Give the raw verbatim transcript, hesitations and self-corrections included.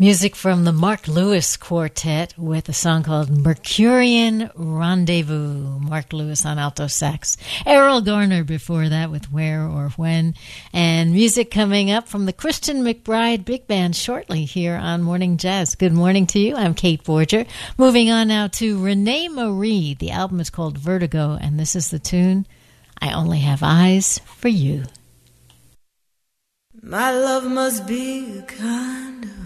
Music from the Mark Lewis Quartet with a song called Mercurian Rendezvous. Mark Lewis on alto sax. Errol Garner before that with Where or When. And music coming up from the Christian McBride Big Band shortly here on Morning Jazz. Good morning to you. I'm Kate Borger. Moving on now to Renee Marie. The album is called Vertigo, and this is the tune, I Only Have Eyes for You. My love must be a kind of